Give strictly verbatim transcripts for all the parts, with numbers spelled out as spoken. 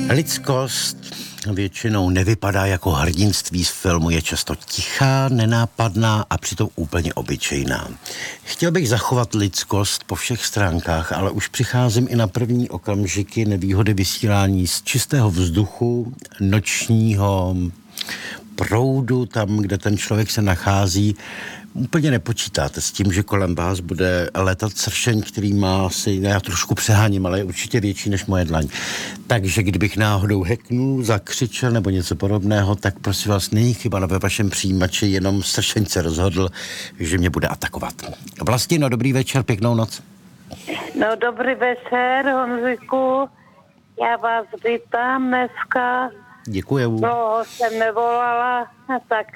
Lidskost většinou nevypadá jako hrdinství z filmu, je často tichá, nenápadná a přitom úplně obyčejná. Chtěl bych zachovat lidskost po všech stránkách, ale už přicházím i na první okamžiky nevýhody vysílání z čistého vzduchu, nočního proudu, tam, kde ten člověk se nachází. Úplně nepočítáte s tím, že kolem vás bude letat sršeň, který má asi, já trošku přeháním, ale je určitě větší než moje dlaň. Takže kdybych náhodou heknul, zakřičel nebo něco podobného, tak prosím vás, není chyba ve vašem přijímači, jenom sršeň se rozhodl, že mě bude atakovat. Vlastně, no dobrý večer, pěknou noc. No dobrý večer, Honziku. Já vás vítám dneska. Děkuju. Dlouho jsem nevolala, tak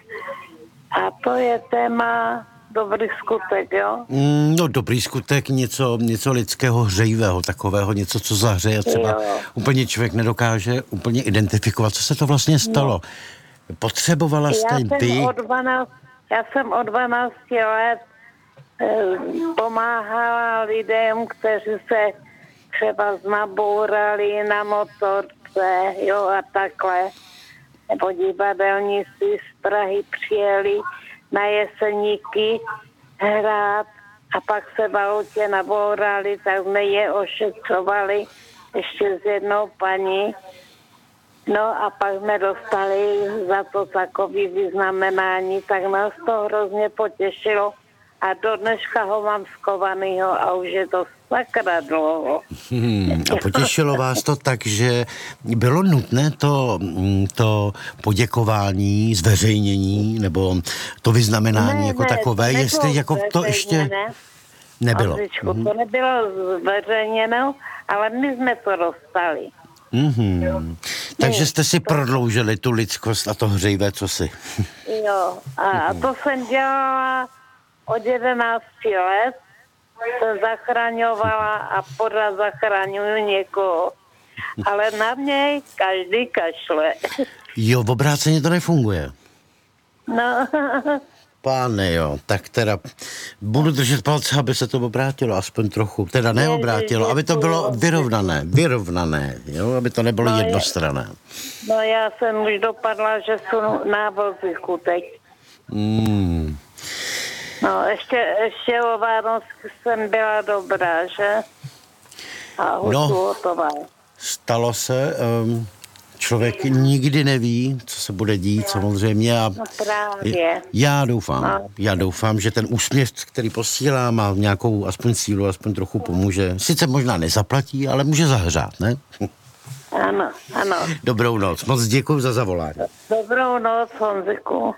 a to je téma dobrý skutek, jo? Mm, no dobrý skutek, něco, něco lidského hřejivého, takového, něco, co zahřeje třeba. Jo. Úplně člověk nedokáže úplně identifikovat, co se to vlastně stalo. No. Potřebovala jste já vy... Jsem od dvanácti, já jsem od dvanácti let eh, pomáhala lidem, kteří se třeba nabourali na motorce, jo, a takhle. Nebo divadelníci z Prahy přijeli na Jeseníky hrát a pak se v autě nabourali, tak jsme je ošetřovali ještě s jednou paní. No a pak jsme dostali za to takový vyznamenání, tak nás to hrozně potěšilo. A do dneška ho mám skovanýho a už je to sakra dlouho. Hmm, a potěšilo vás to tak, že bylo nutné to, to poděkování, zveřejnění, nebo to vyznamenání ne, jako ne, takové, jestli jako to ještě nebylo. Ozičku, to nebylo zveřejněno, ale my jsme to dostali. Mm-hmm. Takže jste si prodloužili tu lidskost a to hřejivé cosi. Jo, a to jsem dělala od jedenácti let, jsem zachraňovala a pořád zachraňuju někoho. Ale na mě každý kašle. Jo, v obráceně to nefunguje. No. Páne jo, tak teda budu držet palce, aby se to obrátilo aspoň trochu. Teda neobrátilo, aby to bylo vyrovnané, vyrovnané, jo, aby to nebylo no jednostranné. No já jsem už dopadla, že jsou návozy teď. Mm. No, ještě, ještě o Vánoce jsem byla dobrá, že? A no, hotová. Stalo se, um, člověk nikdy neví, co se bude dít samozřejmě. A no právě. Já doufám, no. já doufám, že ten úsměv, který posílá, má nějakou aspoň sílu, aspoň trochu pomůže. Sice možná nezaplatí, ale může zahřát, ne? Ano, ano. Dobrou noc, moc děkuji za zavolání. Dobrou noc, Honziku.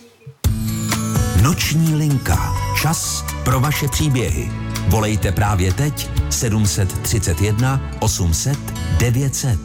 Noční linka. Čas pro vaše příběhy. Volejte právě teď sedm tři jedna osm set devět set.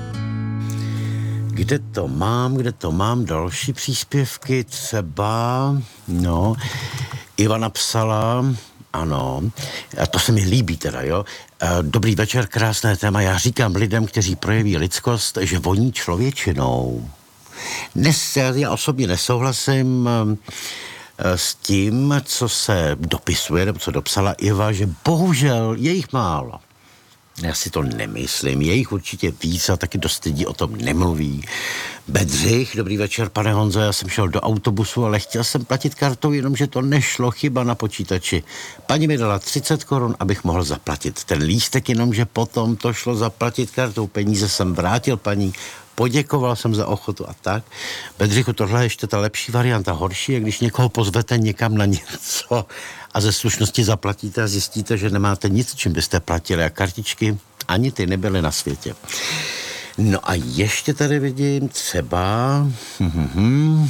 Kde to mám, kde to mám? Další příspěvky třeba, no, Iva napsala, ano, a to se mi líbí teda, jo. Dobrý večer, krásné téma. Já říkám lidem, kteří projeví lidskost, že voní člověčinou. Dnes já osobně nesouhlasím s tím, co se dopisuje, nebo co dopsala Iva, že bohužel je jich málo. Já si to nemyslím, je jich určitě víc a taky dost lidí o tom nemluví. Bedřich, dobrý večer, pane Honzo, já jsem šel do autobusu, ale chtěl jsem platit kartou, jenomže to nešlo, chyba na počítači. Paní mi dala třicet korun, abych mohl zaplatit ten lístek, jenomže potom to šlo zaplatit kartou, peníze jsem vrátil paní, poděkoval jsem za ochotu a tak. Bedřichu, tohle je ještě ta lepší varianta. Horší je, když někoho pozvete někam na něco a ze slušnosti zaplatíte a zjistíte, že nemáte nic, čím byste platili a kartičky ani ty nebyly na světě. No a ještě tady vidím třeba... Hmm,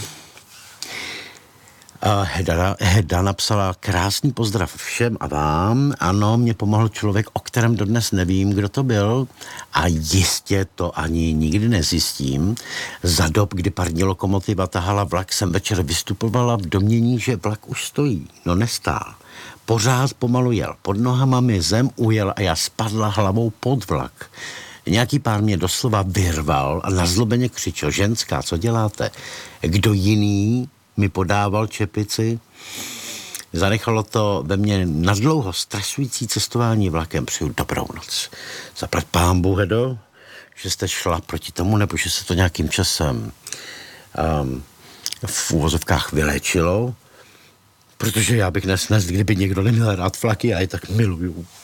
Heda, Heda napsala krásný pozdrav všem a vám. Ano, mě pomohl člověk, o kterém dodnes nevím, kdo to byl a jistě to ani nikdy nezjistím. Za dob, kdy parní lokomotiva tahala vlak, jsem večer vystupovala v domnění, že vlak už stojí. No nestál. Pořád pomalu jel. Pod nohama mi zem ujel a já spadla hlavou pod vlak. Nějaký pár mě doslova vyrval a nazlobeně křičel: ženská, co děláte? Kdo jiný mi podával čepici? Zanechalo to ve mně nadlouho stresující cestování vlakem. Přeju dobrou noc. Zaplať pánbu, Hedo, že jste šla proti tomu, nebo že se to nějakým časem um, v úvozovkách vyléčilo? Protože já bych nesnes, kdyby někdo neměl rád flaky, já je tak miluju.